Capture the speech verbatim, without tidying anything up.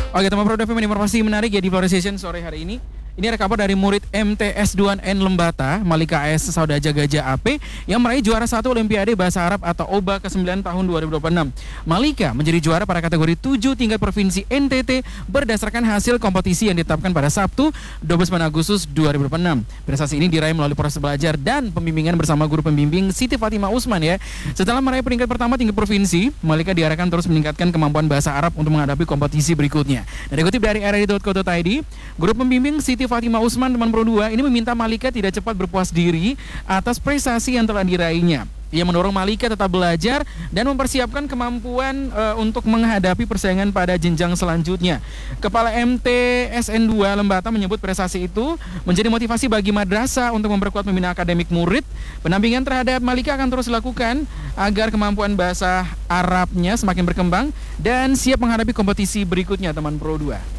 Oke, teman Pro F M, informasi menarik ya di Flores Session sore hari ini. Ini ada kabar dari murid M T S dua N Lembata, Malika A S Saudaja Gajah A P yang meraih juara satu Olimpiade Bahasa Arab atau O B A ke sembilan tahun dua ribu dua puluh enam. Malika menjadi juara pada kategori tujuh tingkat provinsi N T T berdasarkan hasil kompetisi yang ditetapkan pada Sabtu dua puluh sembilan Agustus dua ribu dua puluh enam. Prestasi ini diraih melalui proses belajar dan pembimbingan bersama guru pembimbing Siti Fatimah Usman ya. Setelah meraih peringkat pertama tingkat provinsi, Malika diarahkan terus meningkatkan kemampuan bahasa Arab untuk menghadapi kompetisi berikutnya. Dan dikutip dari r r i dot co dot i d, guru pembimbing Siti Fatimah Usman teman Pro dua ini meminta Malika tidak cepat berpuas diri atas prestasi yang telah diraihnya. Ia mendorong Malika tetap belajar dan mempersiapkan kemampuan e, untuk menghadapi persaingan pada jenjang selanjutnya. Kepala M T S N dua Lembata menyebut prestasi itu menjadi motivasi bagi madrasah untuk memperkuat pembinaan akademik murid. Pendampingan terhadap Malika akan terus dilakukan agar kemampuan bahasa Arabnya semakin berkembang dan siap menghadapi kompetisi berikutnya, teman Pro dua.